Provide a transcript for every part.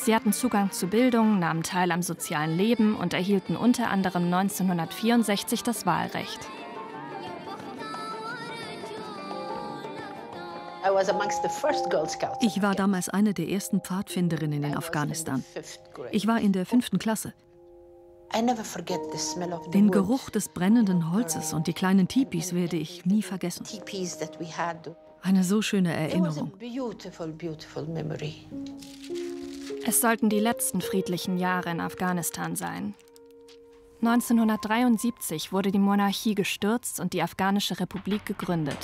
Sie hatten Zugang zu Bildung, nahmen teil am sozialen Leben und erhielten unter anderem 1964 das Wahlrecht. Ich war damals eine der ersten Pfadfinderinnen in Afghanistan. Ich war in der 5. Klasse. Den Geruch des brennenden Holzes und die kleinen Tipis werde ich nie vergessen. Eine so schöne Erinnerung. Es sollten die letzten friedlichen Jahre in Afghanistan sein. 1973 wurde die Monarchie gestürzt und die Afghanische Republik gegründet.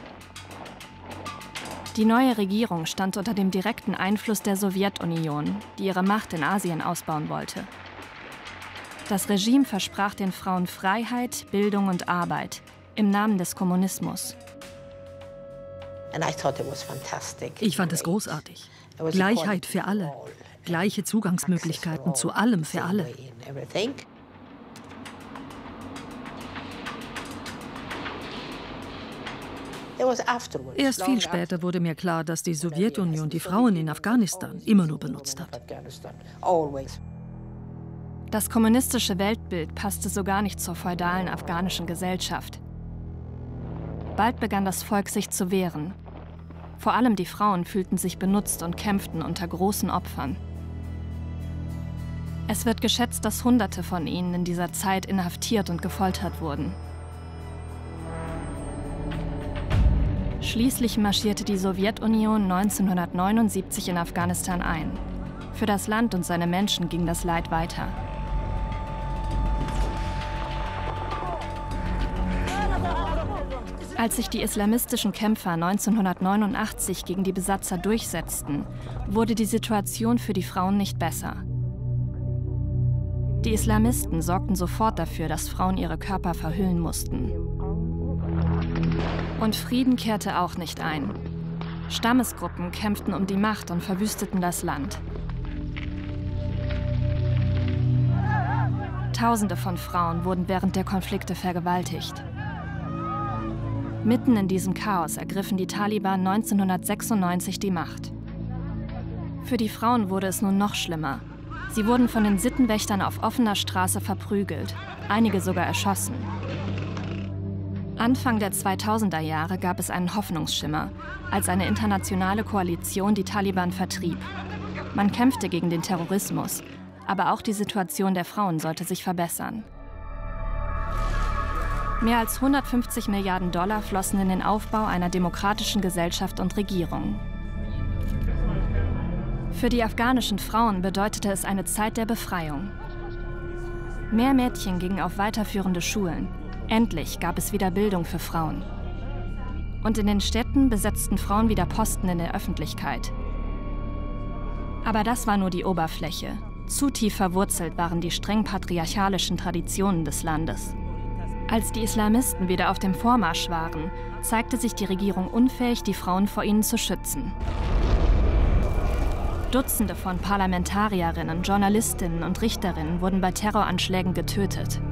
Die neue Regierung stand unter dem direkten Einfluss der Sowjetunion, die ihre Macht in Asien ausbauen wollte. Das Regime versprach den Frauen Freiheit, Bildung und Arbeit im Namen des Kommunismus. Ich fand es großartig. Gleichheit für alle, gleiche Zugangsmöglichkeiten zu allem für alle. Erst viel später wurde mir klar, dass die Sowjetunion die Frauen in Afghanistan immer nur benutzt hat. Das kommunistische Weltbild passte so gar nicht zur feudalen afghanischen Gesellschaft. Bald begann das Volk sich zu wehren. Vor allem die Frauen fühlten sich benutzt und kämpften unter großen Opfern. Es wird geschätzt, dass Hunderte von ihnen in dieser Zeit inhaftiert und gefoltert wurden. Schließlich marschierte die Sowjetunion 1979 in Afghanistan ein. Für das Land und seine Menschen ging das Leid weiter. Als sich die islamistischen Kämpfer 1989 gegen die Besatzer durchsetzten, wurde die Situation für die Frauen nicht besser. Die Islamisten sorgten sofort dafür, dass Frauen ihre Körper verhüllen mussten. Und Frieden kehrte auch nicht ein. Stammesgruppen kämpften um die Macht und verwüsteten das Land. Tausende von Frauen wurden während der Konflikte vergewaltigt. Mitten in diesem Chaos ergriffen die Taliban 1996 die Macht. Für die Frauen wurde es nun noch schlimmer. Sie wurden von den Sittenwächtern auf offener Straße verprügelt, einige sogar erschossen. Anfang der 2000er Jahre gab es einen Hoffnungsschimmer, als eine internationale Koalition die Taliban vertrieb. Man kämpfte gegen den Terrorismus, aber auch die Situation der Frauen sollte sich verbessern. Mehr als 150 Milliarden Dollar flossen in den Aufbau einer demokratischen Gesellschaft und Regierung. Für die afghanischen Frauen bedeutete es eine Zeit der Befreiung. Mehr Mädchen gingen auf weiterführende Schulen. Endlich gab es wieder Bildung für Frauen. Und in den Städten besetzten Frauen wieder Posten in der Öffentlichkeit. Aber das war nur die Oberfläche. Zu tief verwurzelt waren die streng patriarchalischen Traditionen des Landes. Als die Islamisten wieder auf dem Vormarsch waren, zeigte sich die Regierung unfähig, die Frauen vor ihnen zu schützen. Dutzende von Parlamentarierinnen, Journalistinnen und Richterinnen wurden bei Terroranschlägen getötet.